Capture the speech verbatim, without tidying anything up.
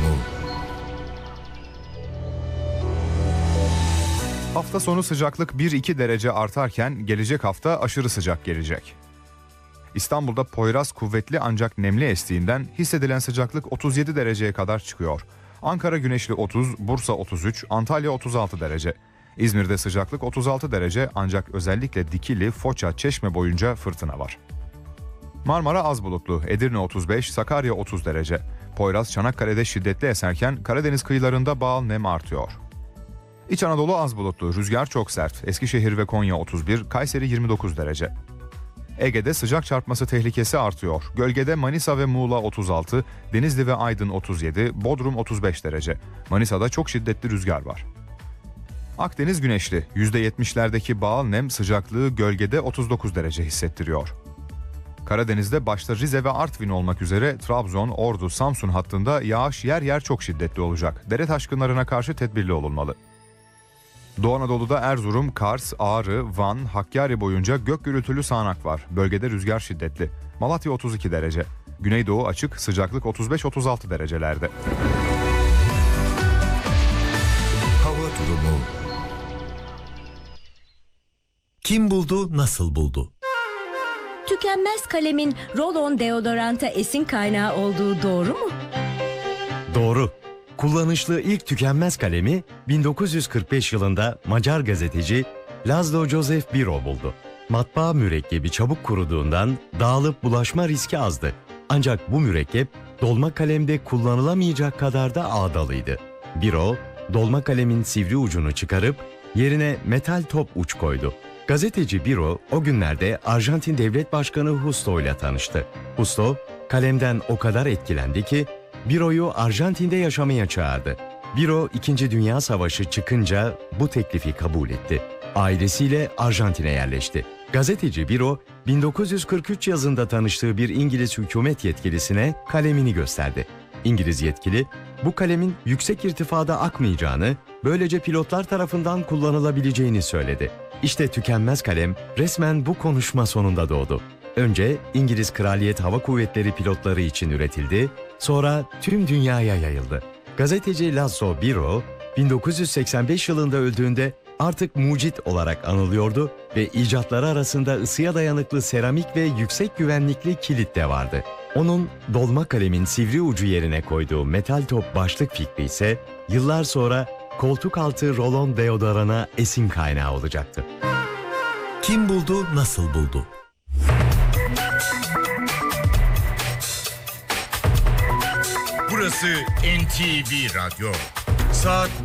durumu. Hafta sonu sıcaklık bir iki derece artarken gelecek hafta aşırı sıcak gelecek. İstanbul'da Poyraz kuvvetli ancak nemli estiğinden hissedilen sıcaklık otuz yedi dereceye kadar çıkıyor. Ankara güneşli otuz, Bursa otuz üç, Antalya otuz altı derece. İzmir'de sıcaklık otuz altı derece ancak özellikle Dikili, Foça, Çeşme boyunca fırtına var. Marmara az bulutlu, Edirne otuz beş, Sakarya otuz derece. Poyraz Çanakkale'de şiddetli eserken Karadeniz kıyılarında bağıl nem artıyor. İç Anadolu az bulutlu, rüzgar çok sert. Eskişehir ve Konya otuz bir, Kayseri yirmi dokuz derece. Ege'de sıcak çarpması tehlikesi artıyor. Gölgede Manisa ve Muğla otuz altı, Denizli ve Aydın otuz yedi, Bodrum otuz beş derece. Manisa'da çok şiddetli rüzgar var. Akdeniz güneşli, yüzde yetmişlerdeki bağıl nem sıcaklığı gölgede otuz dokuz derece hissettiriyor. Karadeniz'de başta Rize ve Artvin olmak üzere Trabzon, Ordu, Samsun hattında yağış yer yer çok şiddetli olacak. Dere taşkınlarına karşı tedbirli olunmalı. Doğu Anadolu'da Erzurum, Kars, Ağrı, Van, Hakkari boyunca gök gürültülü sağanak var. Bölgede rüzgar şiddetli. Malatya otuz iki derece. Güneydoğu açık, sıcaklık otuz beş otuz altı derecelerde. Hava durumu. Kim buldu, nasıl buldu? Tükenmez kalemin roll-on deodoranta esin kaynağı olduğu doğru mu? Doğru. Kullanışlı ilk tükenmez kalemi bin dokuz yüz kırk beş yılında Macar gazeteci Laszlo Joseph Biro buldu. Matbaa mürekkebi çabuk kuruduğundan dağılıp bulaşma riski azdı. Ancak bu mürekkep dolma kalemde kullanılamayacak kadar da ağdalıydı. Biro, dolma kalemin sivri ucunu çıkarıp yerine metal top uç koydu. Gazeteci Biro o günlerde Arjantin Devlet Başkanı Justo ile tanıştı. Justo, kalemden o kadar etkilendi ki Biro'yu Arjantin'de yaşamaya çağırdı. Biro, İkinci Dünya Savaşı çıkınca bu teklifi kabul etti. Ailesiyle Arjantin'e yerleşti. Gazeteci Biro, bin dokuz yüz kırk üç yazında tanıştığı bir İngiliz hükümet yetkilisine kalemini gösterdi. İngiliz yetkili, bu kalemin yüksek irtifada akmayacağını, böylece pilotlar tarafından kullanılabileceğini söyledi. İşte tükenmez kalem resmen bu konuşma sonunda doğdu. Önce İngiliz Kraliyet Hava Kuvvetleri pilotları için üretildi, sonra tüm dünyaya yayıldı. Gazeteci Laszlo Biro, bin dokuz yüz seksen beş yılında öldüğünde artık mucit olarak anılıyordu ve icatları arasında ısıya dayanıklı seramik ve yüksek güvenlikli kilit de vardı. Onun dolma kalemin sivri ucu yerine koyduğu metal top başlık fikri ise yıllar sonra koltuk altı roll-on deodorana esin kaynağı olacaktı. Kim buldu, nasıl buldu? Burası N T V Radyo. Saat